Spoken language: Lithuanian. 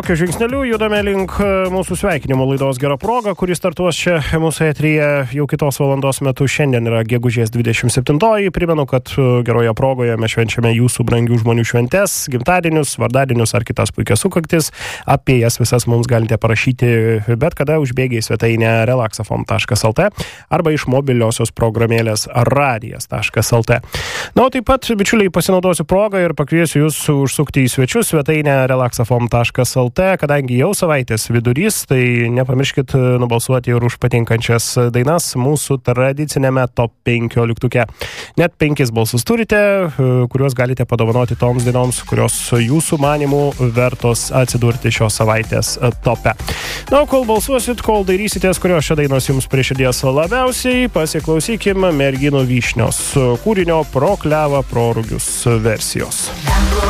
tokiu žingsneliu judame link mūsų sveikinimo laidos Gera proga, kuris startuos čia mūsų eteryje jau kitos valandos metu. Šiandien yra gegužės 27-oji. Primenu, kad geroje progoje mes švenčiame jūsų brangių žmonių šventes, gimtadienius, vardadienius ar kitas puikias sukaktis. Apie jas visas mums galite parašyti bet kada užbėgę į svetainę relaxafm.lt arba iš mobiliosios programėlės radijas.lt. Na, o taip pat, bičiuliai, pasinaudosiu progą ir pakviesiu jūs užsukti į svečius svetainę relaxafm.lt, kadangi jau savaitės vidurys, tai nepamirškit nubalsuoti ir už patinkančias dainas mūsų tradicinėme top 15. Net 5 balsus turite, kuriuos galite padovanoti toms dainoms, kurios jūsų manimų vertos atsidurti šios savaitės tope. Na, kol balsuosit, kol dairysitės, kurios šią dainos jums prie širdies labiausiai, pasiklausykim Merginų vyšnios kūrinio Pro klevą prorugius versijos.